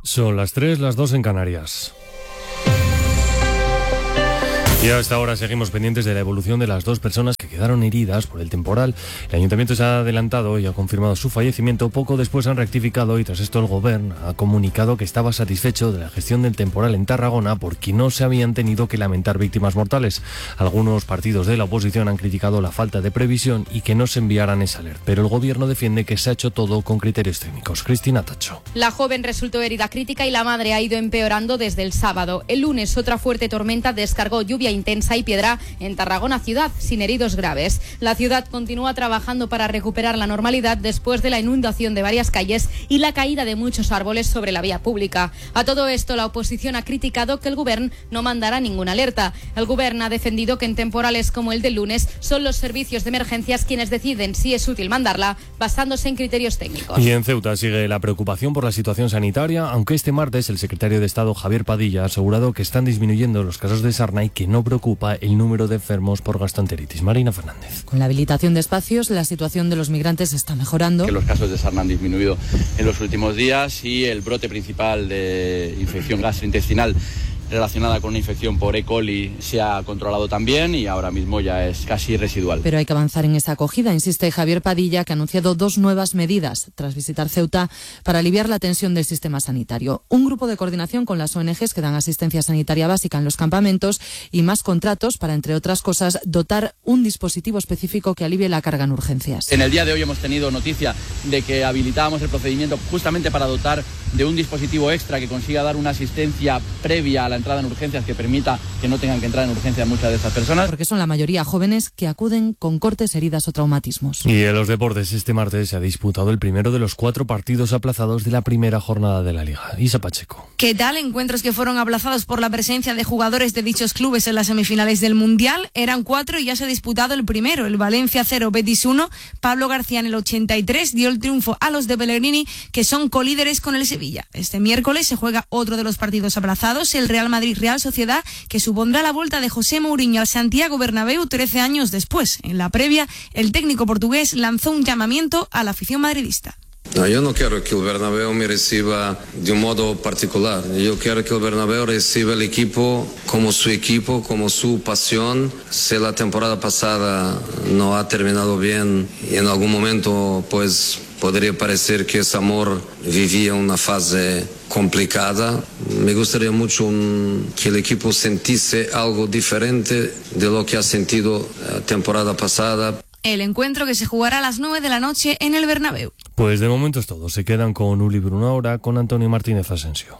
Son las 3, las 2 en Canarias. Y hasta ahora seguimos pendientes de la evolución de las 2 personas que quedaron heridas por el temporal. El Ayuntamiento se ha adelantado y ha confirmado su fallecimiento. Poco después han rectificado y tras esto el Gobierno ha comunicado que estaba satisfecho de la gestión del temporal en Tarragona porque no se habían tenido que lamentar víctimas mortales. Algunos partidos de la oposición han criticado la falta de previsión y que no se enviaran esa alerta, pero el Gobierno defiende que se ha hecho todo con criterios técnicos. Cristina Tacho. La joven resultó herida crítica y la madre ha ido empeorando desde el sábado. El lunes otra fuerte tormenta descargó lluvia intensa y piedra en Tarragona ciudad, sin heridos graves. La ciudad continúa trabajando para recuperar la normalidad después de la inundación de varias calles y la caída de muchos árboles sobre la vía pública. A todo esto, la oposición ha criticado que el Gobierno no mandará ninguna alerta. El Gobierno ha defendido que en temporales como el del lunes son los servicios de emergencias quienes deciden si es útil mandarla, basándose en criterios técnicos. Y en Ceuta sigue la preocupación por la situación sanitaria, aunque este martes el secretario de Estado Javier Padilla ha asegurado que están disminuyendo los casos de sarna y que no preocupa el número de enfermos por gastroenteritis. Marina Fernández. Con la habilitación de espacios, la situación de los migrantes está mejorando. Que los casos de sarna han disminuido en los últimos días y el brote principal de infección gastrointestinal relacionada con una infección por E. coli se ha controlado también y ahora mismo ya es casi residual. Pero hay que avanzar en esa acogida, insiste Javier Padilla, que ha anunciado 2 nuevas medidas tras visitar Ceuta para aliviar la tensión del sistema sanitario. Un grupo de coordinación con las ONGs que dan asistencia sanitaria básica en los campamentos y más contratos para, entre otras cosas, dotar un dispositivo específico que alivie la carga en urgencias. En el día de hoy hemos tenido noticia de que habilitábamos el procedimiento justamente para dotar de un dispositivo extra que consiga dar una asistencia previa a la entrada en urgencias que permita que no tengan que entrar en urgencias muchas de estas personas. Porque son la mayoría jóvenes que acuden con cortes, heridas o traumatismos. Y en los deportes, este martes se ha disputado el primero de los 4 partidos aplazados de la primera jornada de la Liga. Isa Pacheco. ¿Qué tal? Encuentros que fueron aplazados por la presencia de jugadores de dichos clubes en las semifinales del Mundial. Eran 4 y ya se ha disputado el primero. El Valencia 0, Betis 1. Pablo García en el 83 dio el triunfo a los de Pellegrini, que son colíderes con el Sevilla. Este miércoles se juega otro de los partidos aplazados, el Real Madrid-Real Sociedad, que supondrá la vuelta de José Mourinho al Santiago Bernabéu 13 años después. En la previa, el técnico portugués lanzó un llamamiento a la afición madridista. No, yo no quiero que el Bernabéu me reciba de un modo particular. Yo quiero que el Bernabéu reciba el equipo, como su pasión. Si la temporada pasada no ha terminado bien y en algún momento pues podría parecer que ese amor vivía una fase complicada, me gustaría mucho que el equipo sintiese algo diferente de lo que ha sentido la temporada pasada. El encuentro que se jugará a las 9 de la noche en el Bernabéu. Pues de momento es todo. Se quedan con Uli Bruno ahora, con Antonio Martínez Asensio.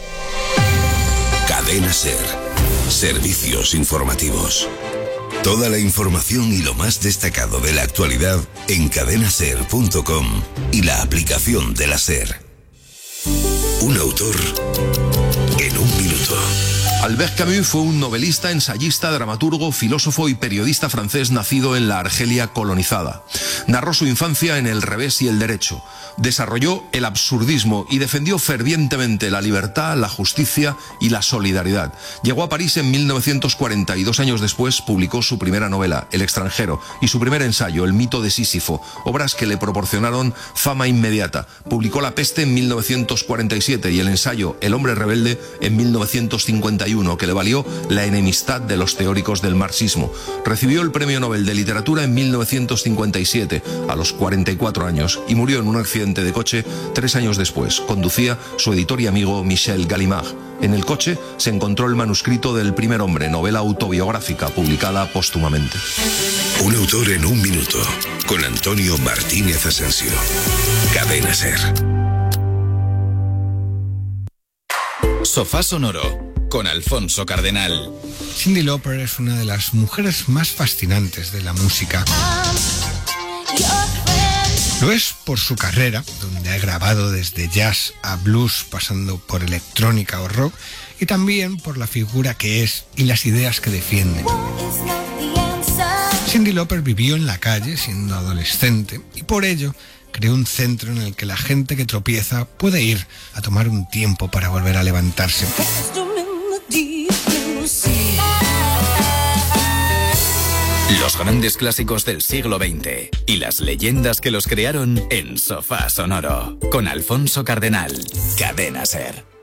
Cadena SER. Servicios informativos. Toda la información y lo más destacado de la actualidad en cadenaser.com y la aplicación de la SER. Un autor en un minuto. Albert Camus fue un novelista, ensayista, dramaturgo, filósofo y periodista francés nacido en la Argelia colonizada. Narró su infancia en el revés y el derecho. Desarrolló el absurdismo y defendió fervientemente la libertad, la justicia y la solidaridad. Llegó a París en 1940 y 2 años después publicó su primera novela, El extranjero, y su primer ensayo, El mito de Sísifo, obras que le proporcionaron fama inmediata. Publicó La peste en 1947 y el ensayo El hombre rebelde en 1951, que le valió la enemistad de los teóricos del marxismo. Recibió el Premio Nobel de Literatura en 1957, a los 44 años, y murió en un accidente de coche 3 años después. Conducía su editor y amigo Michel Gallimard. En el coche se encontró el manuscrito del Primer hombre, novela autobiográfica publicada póstumamente. Un autor en un minuto, con Antonio Martínez Asensio. Cadena SER. Sofá Sonoro, con Alfonso Cardenal. Cyndi Lauper es una de las mujeres más fascinantes de la música. Lo es por su carrera, donde ha grabado desde jazz a blues, pasando por electrónica o rock, y también por la figura que es y las ideas que defiende. Cyndi Lauper vivió en la calle siendo adolescente y por ello creó un centro en el que la gente que tropieza puede ir a tomar un tiempo para volver a levantarse. Los grandes clásicos del siglo XX y las leyendas que los crearon en Sofá Sonoro, con Alfonso Cardenal. Cadena SER.